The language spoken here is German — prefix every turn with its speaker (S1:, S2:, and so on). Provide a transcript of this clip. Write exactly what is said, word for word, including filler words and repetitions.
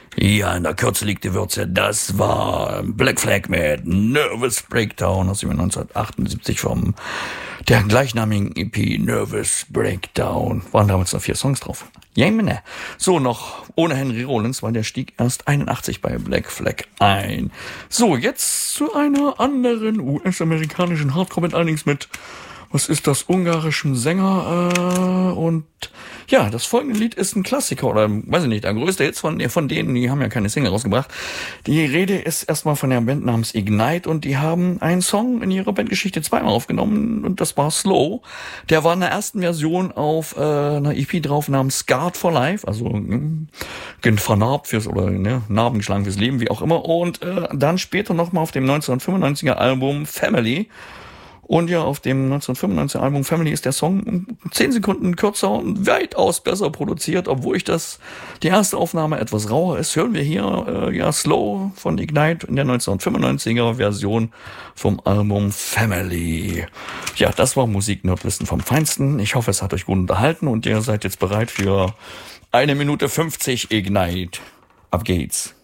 S1: Ja, in der Kürze liegt die Würze. Das war Black Flag mit Nervous Breakdown aus dem Jahr neunzehnhundertachtundsiebzig vom der gleichnamigen E P Nervous Breakdown. Waren damals noch vier Songs drauf. Jemine. So, noch ohne Henry Rollins, weil der stieg erst einundachtzig bei Black Flag ein. So, jetzt zu einer anderen U S-amerikanischen Hardcore-Band, allerdings mit, was ist das, ungarischen Sänger, äh, und ja, das folgende Lied ist ein Klassiker, oder weiß ich nicht, der größte Hit von, von denen, die haben ja keine Single rausgebracht. Die Rede ist erstmal von der Band namens Ignite, und die haben einen Song in ihrer Bandgeschichte zweimal aufgenommen, und das war Slow. Der war in der ersten Version auf äh, einer E P drauf namens Scarred for Life, also äh, vernarbt fürs, oder ne, Narben geschlagen fürs Leben, wie auch immer, und äh, dann später nochmal auf dem neunzehnhundertfünfundneunziger Album Family. Und ja, auf dem neunzehnhundertfünfundneunziger Album Family ist der Song zehn Sekunden kürzer und weitaus besser produziert. Obwohl ich das, die erste Aufnahme etwas rauer ist, hören wir hier äh, ja Slow von Ignite in der neunzehnhundertfünfundneunziger Version vom Album Family. Ja, das war Musik-Nerdwissen vom Feinsten. Ich hoffe, es hat euch gut unterhalten und ihr seid jetzt bereit für eine Minute fünfzig Ignite. Ab geht's.